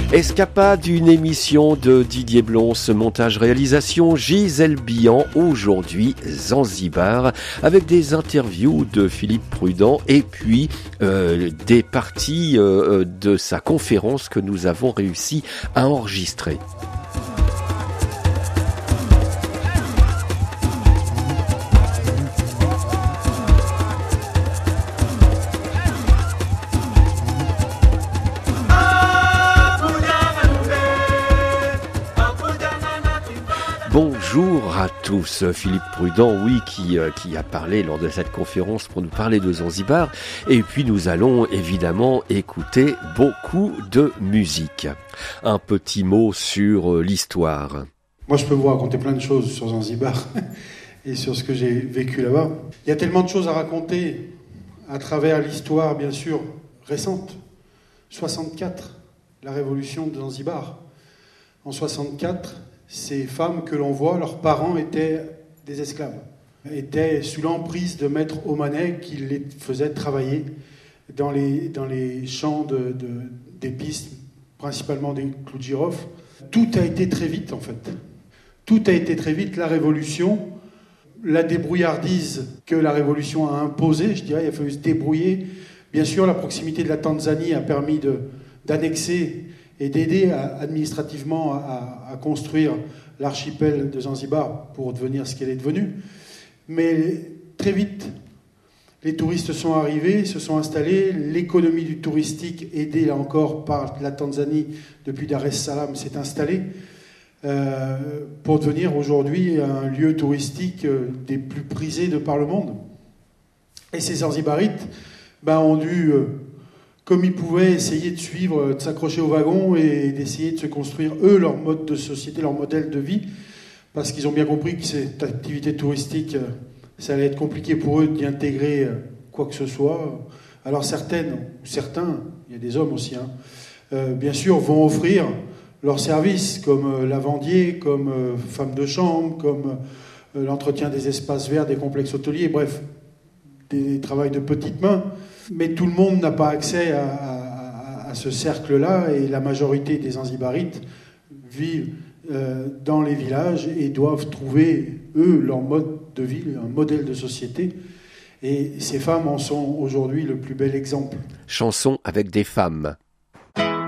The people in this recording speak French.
Escapade, une émission de Didier Blons, montage-réalisation Gisèle Bihan, aujourd'hui Zanzibar, avec des interviews de Philippe Prudent et puis des parties de sa conférence que nous avons réussi à enregistrer. Bonjour à tous, Philippe Prudent, oui, qui a parlé lors de cette conférence pour nous parler de Zanzibar. Et puis nous allons évidemment écouter beaucoup de musique. Un petit mot sur l'histoire. Moi, je peux vous raconter plein de choses sur Zanzibar et sur ce que j'ai vécu là-bas. Il y a tellement de choses à raconter à travers l'histoire, bien sûr, récente. 64, la révolution de Zanzibar. En 64, ces femmes que l'on voit, leurs parents étaient des esclaves, étaient sous l'emprise de maîtres omanais qui les faisaient travailler dans les champs d'épices, principalement des clous de girofle. Tout a été très vite, en fait. Tout a été très vite. La révolution, la débrouillardise que la révolution a imposée, je dirais, il a fallu se débrouiller. Bien sûr, la proximité de la Tanzanie a permis d'annexer et d'aider administrativement à construire l'archipel de Zanzibar pour devenir ce qu'elle est devenue. Mais très vite, les touristes sont arrivés, se sont installés, l'économie du touristique, aidée là encore par la Tanzanie depuis Dar es Salaam, s'est installée pour devenir aujourd'hui un lieu touristique des plus prisés de par le monde. Et ces Zanzibarites ont dû... comme ils pouvaient essayer de suivre, de s'accrocher au wagon et d'essayer de se construire, eux, leur mode de société, leur modèle de vie, parce qu'ils ont bien compris que cette activité touristique, ça allait être compliqué pour eux d'y intégrer quoi que ce soit. Alors certains, il y a des hommes aussi, bien sûr, vont offrir leurs services, comme lavandier, comme femme de chambre, comme l'entretien des espaces verts, des complexes hôteliers, bref, des travails de petites mains. Mais tout le monde n'a pas accès à ce cercle-là et la majorité des Zanzibarites vivent dans les villages et doivent trouver, eux, leur mode de vie, un modèle de société. Et ces femmes en sont aujourd'hui le plus bel exemple. Chanson avec des femmes.